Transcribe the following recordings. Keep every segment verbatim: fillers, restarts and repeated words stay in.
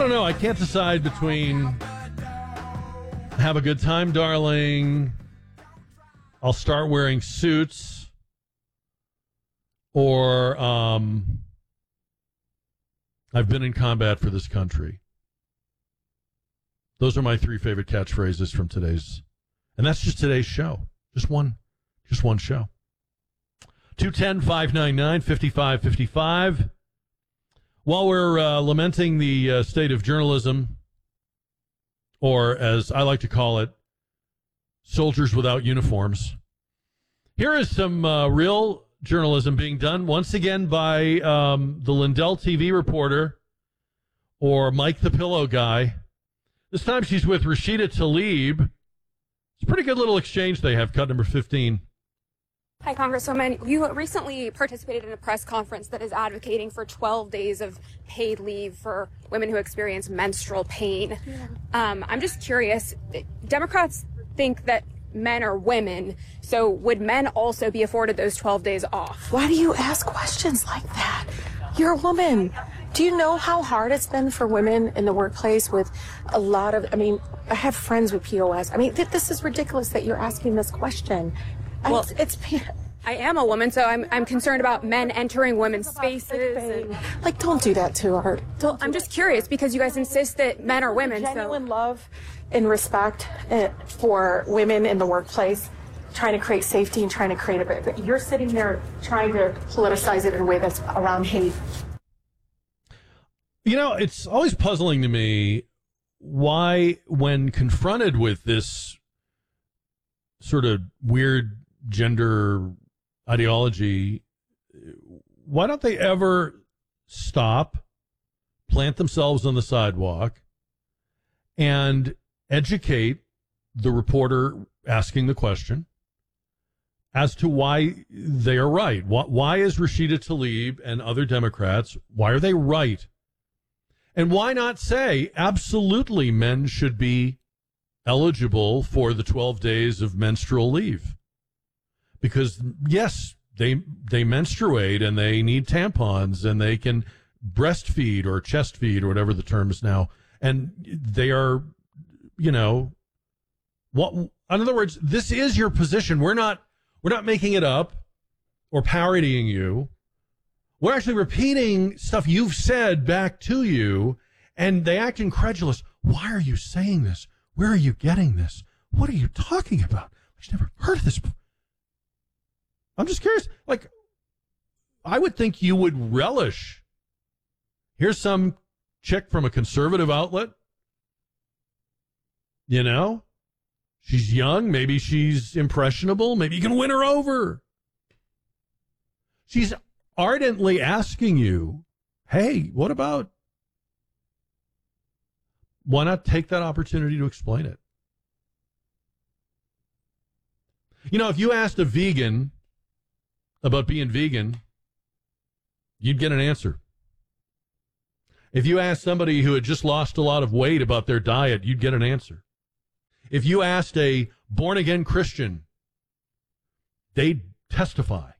don't know. I can't decide between have a good time, darling, I'll start wearing suits, or um, I've been in combat for this country. Those are my three favorite catchphrases from today's, and that's just today's show. Just one, just one show. two one zero, five nine nine, five five five five. While we're uh, lamenting the uh, state of journalism, or as I like to call it, soldiers without uniforms, here is some uh, real journalism being done once again by um, the Lindell T V reporter, or Mike the Pillow Guy. This time she's with Rashida Tlaib. It's a pretty good little exchange they have. Cut number fifteen. Hi, Congresswoman. You recently participated in a press conference that is advocating for twelve days of paid leave for women who experience menstrual pain. Yeah. Um, I'm just curious. Democrats think that men are women, so would men also be afforded those twelve days off? Why do you ask questions like that? You're a woman. Do you know how hard it's been for women in the workplace with a lot of, I mean, I have friends with P O S. I mean, th- this is ridiculous that you're asking this question. Well, I, it's, it's I am a woman, so I'm I'm concerned about men entering women's spaces. And, like, don't do that to her. Don't. I'm just curious because you guys insist that men are women. Genuine so. love and respect uh, for women in the workplace, trying to create safety and trying to create a bit. You're sitting there trying to politicize it in a way that's around hate. You know, it's always puzzling to me why, when confronted with this sort of weird gender ideology, why don't they ever stop, plant themselves on the sidewalk, and educate the reporter asking the question as to why they are right? Why is Rashida Tlaib and other Democrats, why are they right? And why not say, absolutely, men should be eligible for the twelve days of menstrual leave? Because, yes, they they menstruate and they need tampons and they can breastfeed or chest feed or whatever the term is now. And they are, you know, what? In other words, this is your position. We're not we're not making it up or parodying you. We're actually repeating stuff you've said back to you, and they act incredulous. Why are you saying this? Where are you getting this? What are you talking about? I've never heard of this before. I'm just curious. Like, I would think you would relish. Here's some chick from a conservative outlet. You know? She's young. Maybe she's impressionable. Maybe you can win her over. She's ardently asking you, hey, what about? Why not take that opportunity to explain it? You know, if you asked a vegan about being vegan, you'd get an answer. If you asked somebody who had just lost a lot of weight about their diet, you'd get an answer. If you asked a born-again Christian, they'd testify.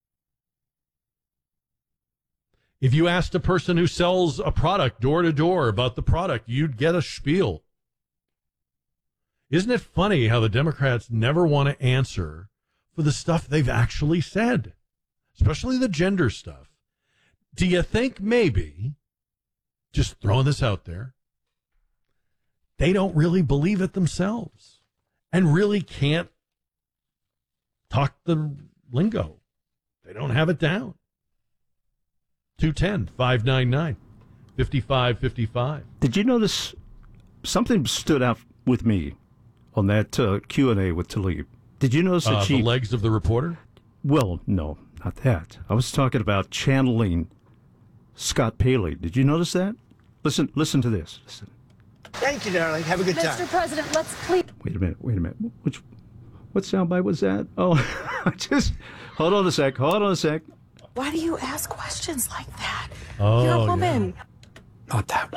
If you asked a person who sells a product door to door about the product, you'd get a spiel. Isn't it funny how the Democrats never want to answer for the stuff they've actually said, especially the gender stuff? Do you think maybe, just throwing this out there, they don't really believe it themselves and really can't talk the lingo? They don't have it down. two one zero, five nine nine, five five five five. Did you notice something stood out with me on that uh, Q and A with Tlaib? Did you notice that uh, she... the legs of the reporter? Well, no, not that. I was talking about channeling Scott Paley. Did you notice that? Listen, listen to this. Listen. Thank you, darling. Have a good Mister time. Mister President, let's please... Wait a minute, wait a minute. Which, what soundbite was that? Oh, just... Hold on a sec, hold on a sec. Why do you ask questions like that? Oh, you're a woman. Yeah. Not that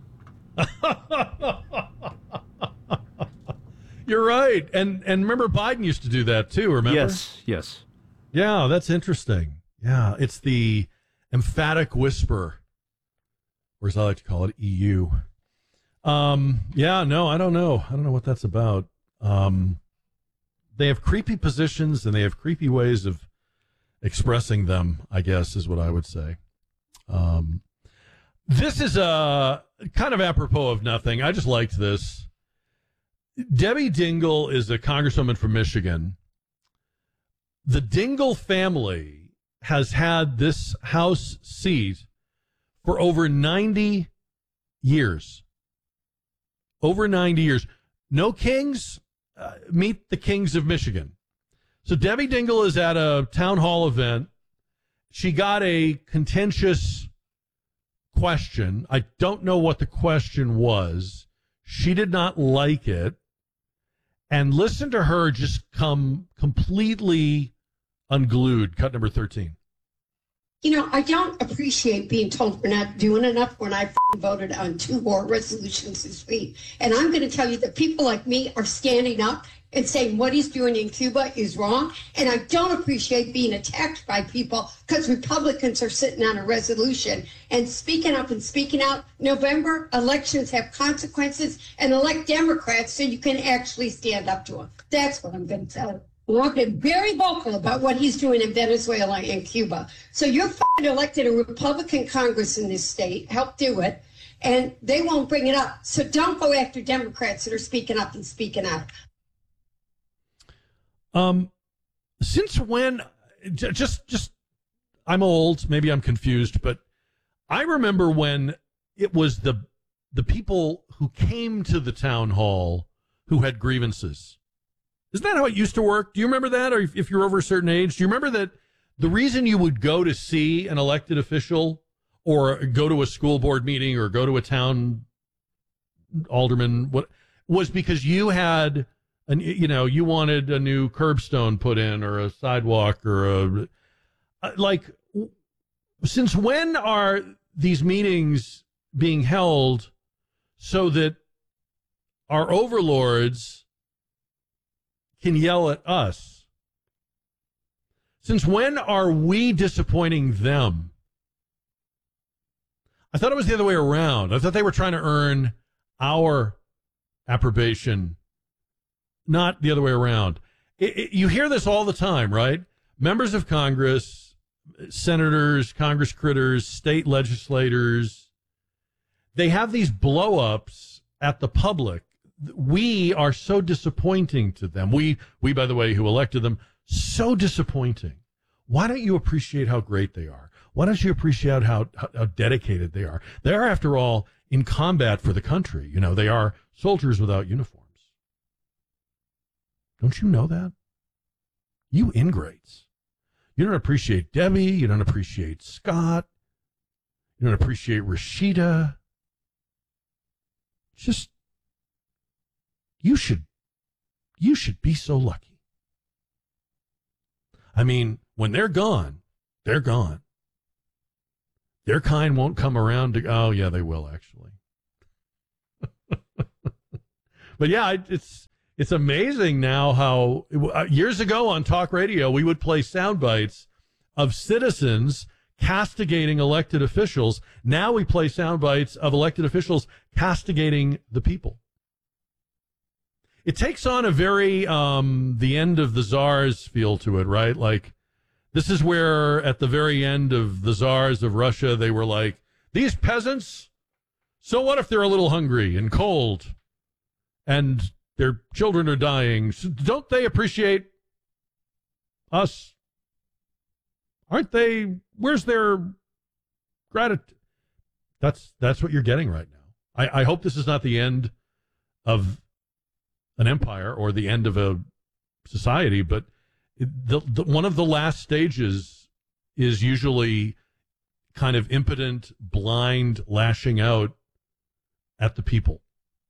one. You're right. And and remember, Biden used to do that too, remember? Yes, yes. Yeah, that's interesting. Yeah, it's the emphatic whisper, or as I like to call it, E U. Um, yeah, no, I don't know. I don't know what that's about. Um, they have creepy positions and they have creepy ways of expressing them, I guess, is what I would say. Um, this is a kind of apropos of nothing. I just liked this. Debbie Dingell is a congresswoman from Michigan. The Dingell family has had this House seat for over ninety years. Over ninety years. No kings. Uh, meet the kings of Michigan. So Debbie Dingell is at a town hall event. She got a contentious question. I don't know what the question was. She did not like it. And listen to her just come completely unglued. Cut number thirteen. You know, I don't appreciate being told we're not doing enough when I f***ing voted on two war resolutions this week. And I'm going to tell you that people like me are standing up and saying what he's doing in Cuba is wrong. And I don't appreciate being attacked by people because Republicans are sitting on a resolution and speaking up and speaking out. November, elections have consequences, and elect Democrats so you can actually stand up to them. That's what I'm going to tell you. We've been very vocal about what he's doing in Venezuela and Cuba. So you're f***ing elected a Republican Congress in this state, help do it, and they won't bring it up. So don't go after Democrats that are speaking up and speaking out. Um, since when, just, just, I'm old, maybe I'm confused, but I remember when it was the, the people who came to the town hall who had grievances. Isn't that how it used to work? Do you remember that? Or if you're over a certain age, do you remember that the reason you would go to see an elected official or go to a school board meeting or go to a town alderman what was because you had an, you know, you wanted a new curbstone put in or a sidewalk or a, like, since when are these meetings being held so that our overlords can yell at us? Since when are we disappointing them? I thought it was the other way around. I thought they were trying to earn our approbation, not the other way around. It, it, you hear this all the time, right? Members of Congress, senators, Congress critters, state legislators, they have these blow-ups at the public. We are so disappointing to them. We, we, by the way, who elected them, so disappointing. Why don't you appreciate how great they are? Why don't you appreciate how, how, how dedicated they are? They are, after all, in combat for the country. You know, they are soldiers without uniforms. Don't you know that? You ingrates. You don't appreciate Debbie. You don't appreciate Scott. You don't appreciate Rashida. Just, you should, you should be so lucky. I mean, when they're gone, they're gone. Their kind won't come around to, oh, yeah, they will, actually. But, yeah, it's it's amazing now how, uh, years ago on talk radio, we would play sound bites of citizens castigating elected officials. Now we play sound bites of elected officials castigating the people. It takes on a very um, the end of the czars feel to it, right? Like, this is where at the very end of the czars of Russia, they were like, these peasants, so what if they're a little hungry and cold and their children are dying? Don't they appreciate us? Aren't they, where's their gratitude? That's, that's what you're getting right now. I, I hope this is not the end of an empire or the end of a society, but it, the, the, one of the last stages is usually kind of impotent, blind lashing out at the people,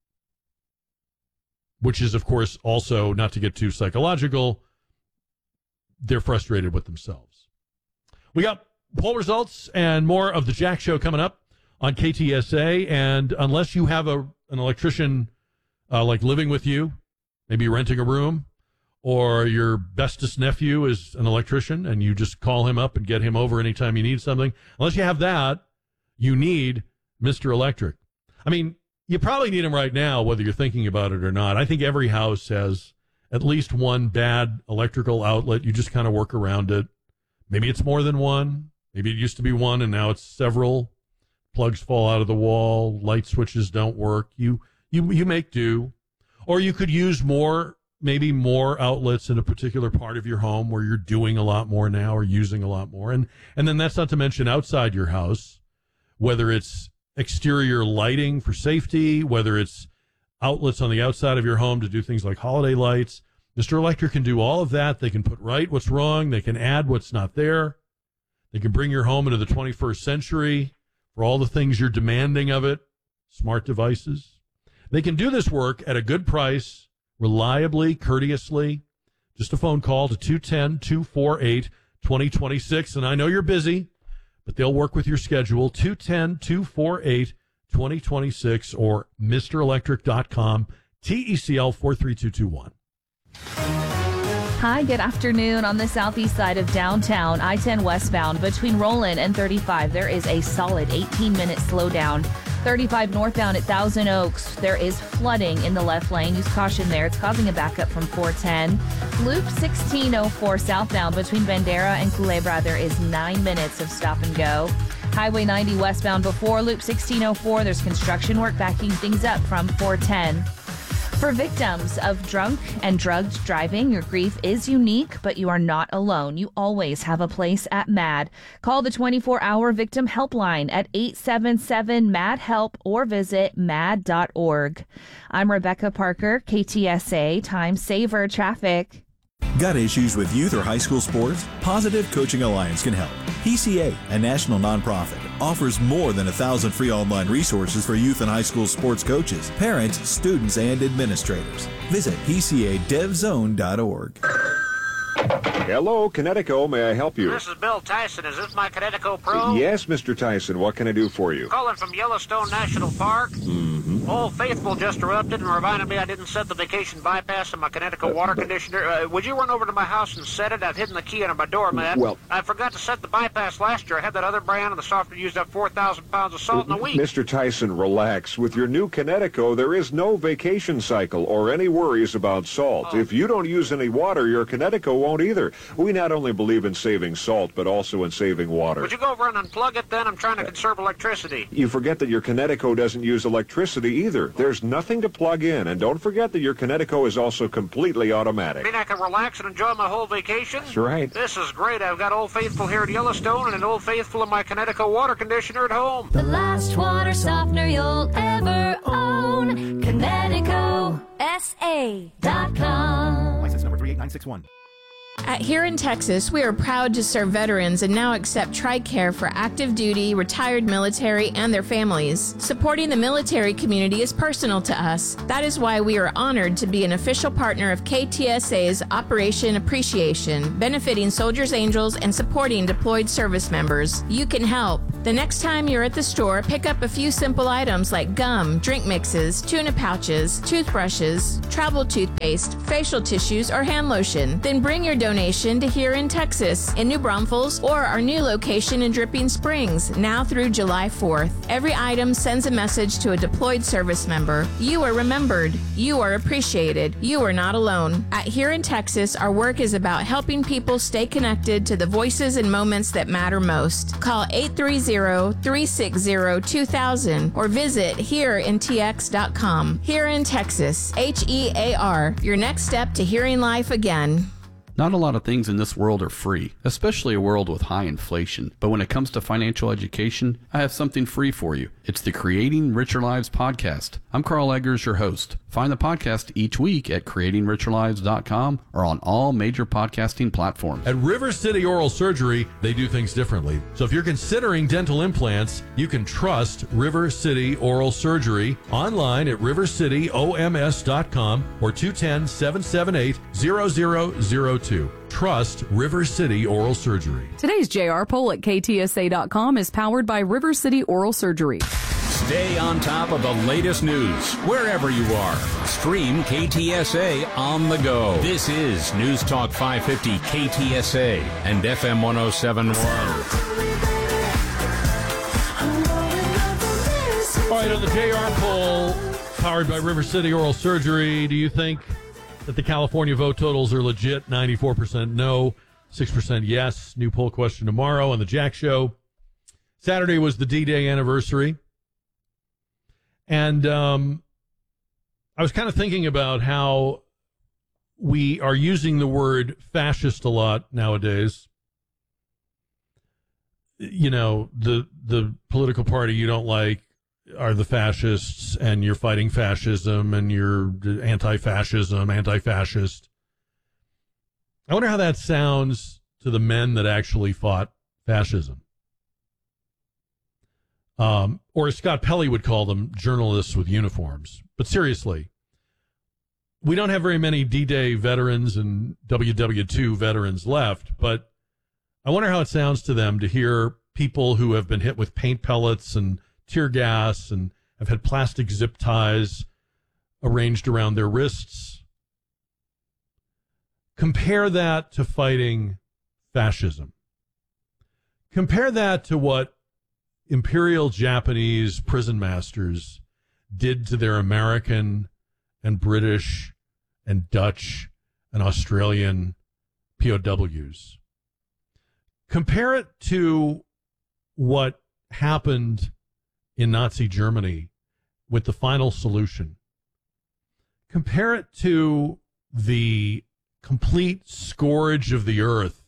which is, of course, also, not to get too psychological, they're frustrated with themselves. We got poll results and more of the Jack Show coming up on K T S A, and unless you have a an electrician uh, like living with you, maybe renting a room, or your bestest nephew is an electrician and you just call him up and get him over anytime you need something. Unless you have that, you need Mister Electric. I mean, you probably need them right now, whether you're thinking about it or not. I think every house has at least one bad electrical outlet. You just kind of work around it. Maybe it's more than one. Maybe it used to be one and now it's several. Plugs fall out of the wall. Light switches don't work. You you you make do. Or you could use more, maybe more outlets in a particular part of your home where you're doing a lot more now or using a lot more. And and then that's not to mention outside your house, whether it's exterior lighting for safety, whether it's outlets on the outside of your home to do things like holiday lights. Mister Electric can do all of that. They can put right what's wrong. They can add what's not there. They can bring your home into the twenty-first century for all the things you're demanding of it, smart devices. They can do this work at a good price, reliably, courteously. Just a phone call to two one zero, two four eight, two zero two six. And I know you're busy, but they'll work with your schedule. two one zero, two four eight, two zero two six or Mister Electric dot com, T E C L four three two two one. Hi, good afternoon. On the southeast side of downtown, I ten westbound between Roland and thirty-five, there is a solid eighteen-minute slowdown. thirty-five northbound at Thousand Oaks, there is flooding in the left lane. Use caution there. It's causing a backup from four ten. Loop sixteen oh four southbound between Bandera and Culebra, there is nine minutes of stop and go. Highway ninety westbound before Loop sixteen oh four, there's construction work backing things up from four ten. For victims of drunk and drugged driving, your grief is unique, but you are not alone. You always have a place at MAD. Call the twenty-four hour victim helpline at eight seven seven, M A D, HELP or visit mad dot org. I'm Rebecca Parker, K T S A Time Saver Traffic. Got issues with youth or high school sports? Positive Coaching Alliance can help. P C A, a national nonprofit, offers more than a thousand free online resources for youth and high school sports coaches, parents, students, and administrators. Visit P C A dev zone dot org. Hello, Connecticut. May I help you? This is Bill Tyson. Is this my Connecticut Pro? Yes, Mister Tyson. What can I do for you? Calling from Yellowstone National Park. Mm-hmm. Old Faithful just erupted and reminded me I didn't set the vacation bypass in my Connecticut water conditioner. Uh, would you run over to my house and set it? I've hidden the key under my doormat. Well, I forgot to set the bypass last year. I had that other brand, and the software used up four thousand pounds of salt in a week. Mister Tyson, relax. With your new Connecticut, there is no vacation cycle or any worries about salt. Oh. If you don't use any water, your Connecticut won't either. We not only believe in saving salt, but also in saving water. Would you go over and unplug it then? I'm trying to conserve electricity. You forget that your Connecticut doesn't use electricity either. There's nothing to plug in. And don't forget that your Connecticut is also completely automatic. I mean I can relax and enjoy my whole vacation? That's right. This is great. I've got Old Faithful here at Yellowstone and an Old Faithful in my Connecticut water conditioner at home. The last water softener you'll ever own. Connecticut S A dot com. License number three eight nine six one. At Here in Texas, we are proud to serve veterans and now accept TRICARE for active duty, retired military, and their families. Supporting the military community is personal to us. That is why we are honored to be an official partner of K T S A's Operation Appreciation, benefiting Soldiers Angels and supporting deployed service members. You can help. The next time you're at the store, pick up a few simple items like gum, drink mixes, tuna pouches, toothbrushes, travel toothpaste, facial tissues, or hand lotion. Then bring your donation to Here in Texas, in New Braunfels, or our new location in Dripping Springs, now through July fourth. Every item sends a message to a deployed service member. You are remembered. You are appreciated. You are not alone. At Here in Texas, our work is about helping people stay connected to the voices and moments that matter most. Call eight three zero, three six zero, two thousand or visit here in T X dot com. Here in Texas, H E A R, your next step to hearing life again. Not a lot of things in this world are free, especially a world with high inflation. But when it comes to financial education, I have something free for you. It's the Creating Richer Lives podcast. I'm Carl Eggers, your host. Find the podcast each week at creating richer lives dot com or on all major podcasting platforms. At River City Oral Surgery, they do things differently. So if you're considering dental implants, you can trust River City Oral Surgery online at river city o m s dot com or two one zero, seven seven eight, zero zero zero two. Trust River City Oral Surgery. Today's J R poll at K T S A dot com is powered by River City Oral Surgery. Stay on top of the latest news wherever you are. Stream K T S A on the go. This is News Talk five fifty K T S A and F M one oh seven point one. All right, right, on the J R poll, powered by River City Oral Surgery, do you think that the California vote totals are legit? ninety-four percent no, six percent yes. New poll question tomorrow on the Jack Show. Saturday was the D-Day anniversary. And um, I was kind of thinking about how we are using the word fascist a lot nowadays. You know, the the political party you don't like are the fascists, and you're fighting fascism, and you're anti-fascism, anti-fascist. I wonder how that sounds to the men that actually fought fascism. Um, or as Scott Pelley would call them, journalists with uniforms. But seriously, we don't have very many D-Day veterans and W W two veterans left, but I wonder how it sounds to them to hear people who have been hit with paint pellets and tear gas and have had plastic zip ties arranged around their wrists. Compare that to fighting fascism. Compare that to what Imperial Japanese prison masters did to their American and British and Dutch and Australian P O Ws. Compare it to what happened in Nazi Germany with the final solution. Compare it to the complete scourge of the earth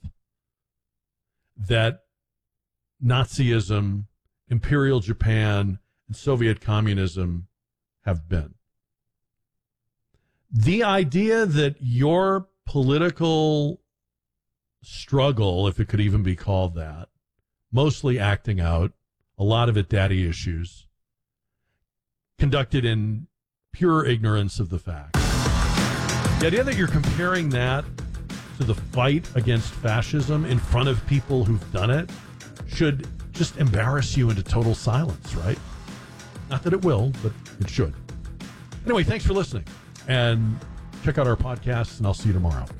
that Nazism, Imperial Japan, and Soviet communism have been. The idea that your political struggle, if it could even be called that, mostly acting out, a lot of it daddy issues, conducted in pure ignorance of the facts. The idea that you're comparing that to the fight against fascism in front of people who've done it should just embarrass you into total silence, right? Not that it will, but it should. Anyway, thanks for listening. And check out our podcasts, and I'll see you tomorrow.